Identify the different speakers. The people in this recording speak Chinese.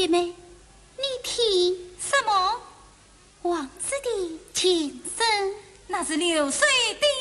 Speaker 1: 姐妹，你听
Speaker 2: 什么？
Speaker 1: 王子的琴声，
Speaker 2: 那是流水的